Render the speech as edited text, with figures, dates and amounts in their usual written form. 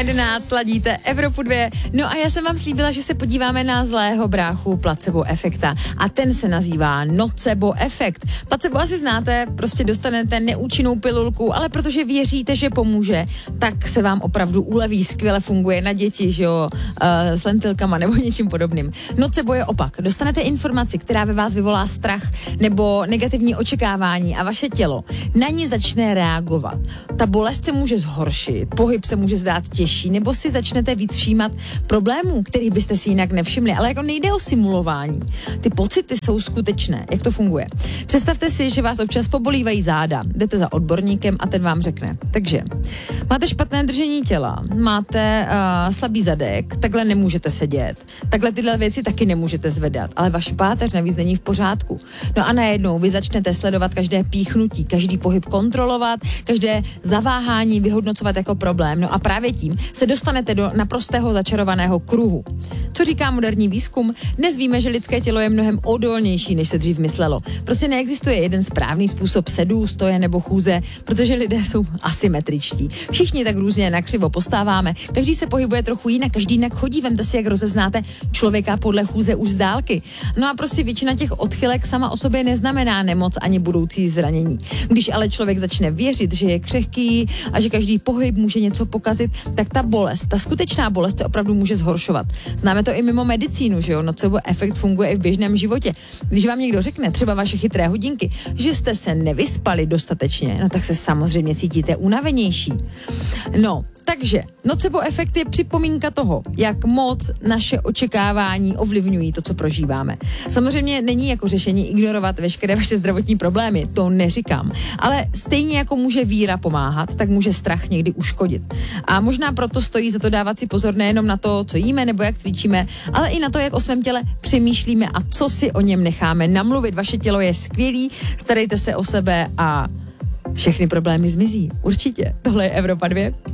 7:11, ladíte Evropu 2. No a já jsem vám slíbila, že se podíváme na zlého bráchu placebo efekta. A ten se nazývá nocebo efekt. Placebo asi znáte, prostě dostanete neúčinnou pilulku, ale protože věříte, že pomůže, tak se vám opravdu uleví, skvěle funguje na děti, že jo, s lentilkama nebo něčím podobným. Nocebo je opak. Dostanete informaci, která ve vás vyvolá strach nebo negativní očekávání a vaše tělo na ní začne reagovat. Ta bolest se může zhoršit, pohyb se může zdát těžší, nebo si začnete víc všímat problémů, kterých byste si jinak nevšimli. Ale jako nejde o simulování. Ty pocity jsou skutečné. Jak to funguje? Představte si, že vás občas pobolívají záda. Jdete za odborníkem a ten vám řekne. Takže máte špatné držení těla, máte slabý zadek, takhle nemůžete sedět, takhle tyhle věci taky nemůžete zvedat, ale vaš páteř navíc není v pořádku. No a najednou vy začnete sledovat každé píchnutí, každý pohyb kontrolovat, každé zaváhání vyhodnocovat jako problém. No a právě tím se dostanete do naprostého začarovaného kruhu. Co říká moderní výzkum? Dnes víme, že lidské tělo je mnohem odolnější, než se dřív myslelo. Prostě neexistuje jeden správný způsob sedu, stoje nebo chůze, protože lidé jsou asymetričtí. Všichni tak různě nakřivo postáváme, každý se pohybuje trochu jinak, každý jinak chodí. Vemte si, jak rozeznáte člověka podle chůze už z dálky. No a prostě většina těch odchylek sama o sobě neznamená nemoc ani budoucí zranění. Když ale člověk začne věřit, že je křehký a že každý pohyb může něco pokazit, tak ta bolest, ta skutečná bolest se opravdu může zhoršovat. Známe to i mimo medicínu, že jo? Nocebo efekt funguje i v běžném životě. Když vám někdo řekne, třeba vaše chytré hodinky, že jste se nevyspali dostatečně, no tak se samozřejmě cítíte unavenější. No, takže nocebo efekt je připomínka toho, jak moc naše očekávání ovlivňují to, co prožíváme. Samozřejmě není jako řešení ignorovat veškeré vaše zdravotní problémy, to neříkám, ale stejně jako může víra pomáhat, tak může strach někdy uškodit. A možná proto stojí za to dávat si pozor nejenom na to, co jíme nebo jak cvičíme, ale i na to, jak o svém těle přemýšlíme a co si o něm necháme namluvit. Vaše tělo je skvělý, starejte se o sebe a všechny problémy zmizí. Určitě. Tohle je Evropa 2.